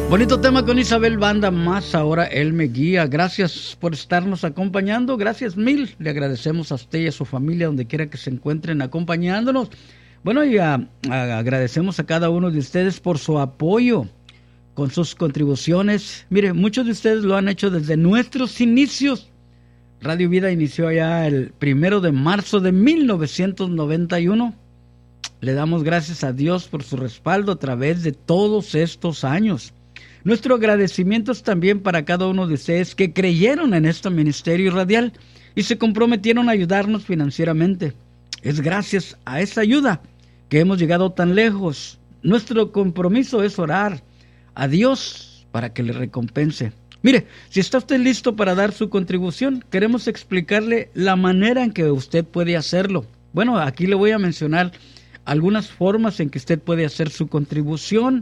Bonito tema con Isabel Banda, Más Ahora Él Me Guía. Gracias por estarnos acompañando, gracias mil. Le agradecemos a usted y a su familia donde quiera que se encuentren acompañándonos. Bueno, y agradecemos a cada uno de ustedes por su apoyo con sus contribuciones. Mire, muchos de ustedes lo han hecho desde nuestros inicios. Radio Vida inició allá el 1 de marzo de 1991. Le damos gracias a Dios por su respaldo a través de todos estos años. Nuestro agradecimiento es también para cada uno de ustedes que creyeron en este ministerio radial y se comprometieron a ayudarnos financieramente. Es gracias a esa ayuda que hemos llegado tan lejos. Nuestro compromiso es orar a Dios para que le recompense. Mire, si está usted listo para dar su contribución, queremos explicarle la manera en que usted puede hacerlo. Bueno, aquí le voy a mencionar algunas formas en que usted puede hacer su contribución.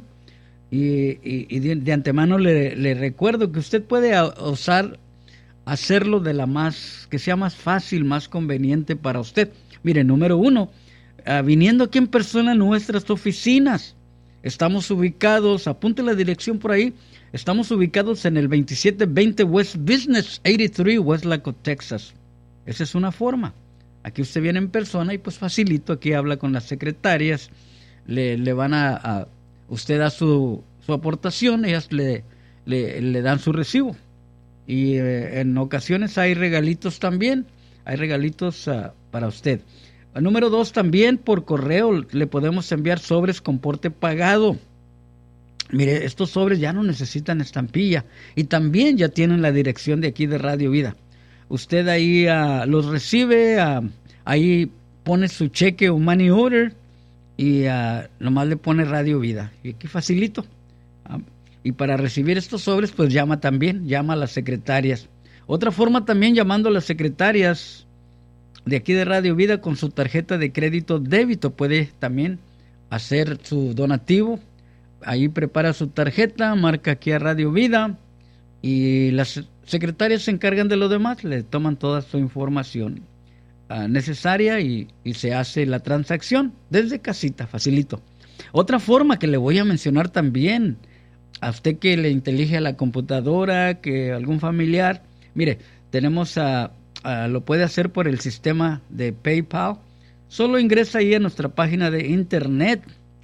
Y de antemano le recuerdo que usted puede osar hacerlo de la que sea más fácil, más conveniente para usted. Mire, número 1, viniendo aquí en persona a nuestras oficinas. Estamos ubicados, apunte la dirección por ahí, estamos ubicados en el 2720 West Business 83, Westlaco, Texas. Esa es una forma. Aquí usted viene en persona y pues facilito, aquí habla con las secretarias, le van a usted da su aportación, ellas le dan su recibo. Y en ocasiones hay regalitos también, hay regalitos para usted. Número 2, también por correo le podemos enviar sobres con porte pagado. Mire, estos sobres ya no necesitan estampilla y también ya tienen la dirección de aquí de Radio Vida. Usted ahí los recibe, ahí pone su cheque o money order, y nomás le pone Radio Vida. Y aquí facilito. Y para recibir estos sobres, pues llama a las secretarias. Otra forma también, llamando a las secretarias de aquí de Radio Vida con su tarjeta de crédito débito. Puede también hacer su donativo. Ahí prepara su tarjeta, marca aquí a Radio Vida y las secretarias se encargan de lo demás, le toman toda su información necesaria y se hace la transacción desde casita, facilito. Otra forma que le voy a mencionar también, a usted que le intelige a la computadora, que algún familiar, mire, tenemos lo puede hacer por el sistema de PayPal. Solo ingresa ahí a nuestra página de internet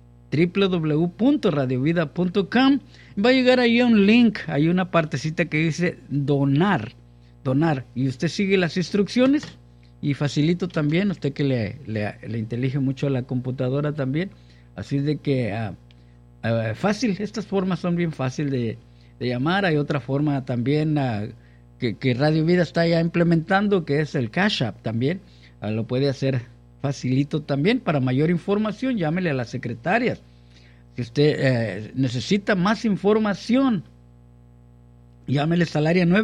www.radiovida.com. Va a llegar ahí a un link, hay una partecita que dice donar, y usted sigue las instrucciones. Y facilito también, usted que le intelige mucho a la computadora también. Así de que fácil, estas formas son bien fácil de llamar. Hay otra forma también que Radio Vida está ya implementando, que es el Cash App también. Lo puede hacer facilito también. Para mayor información, llámele a las secretarias. Si usted necesita más información, llámeles al área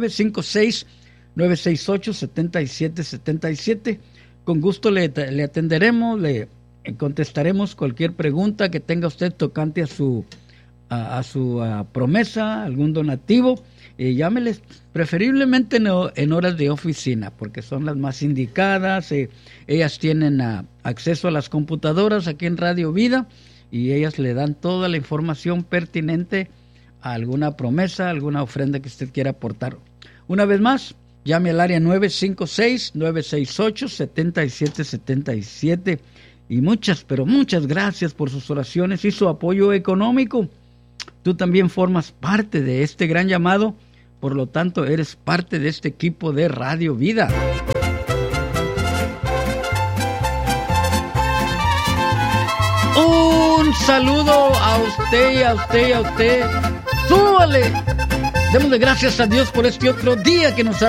956-968-7777. Con gusto le atenderemos, le contestaremos cualquier pregunta que tenga usted tocante a su promesa, algún donativo. Llámeles preferiblemente en horas de oficina, porque son las más indicadas. Ellas tienen acceso a las computadoras aquí en Radio Vida y ellas le dan toda la información pertinente a alguna promesa, alguna ofrenda que usted quiera aportar. Una vez más, llame al área 956-968-7777. Y muchas, pero muchas gracias por sus oraciones y su apoyo económico. Tú también formas parte de este gran llamado, por lo tanto eres parte de este equipo de Radio Vida. Un saludo a usted y a usted y a usted. ¡Súbale! Démosle gracias a Dios por este otro día que nos ha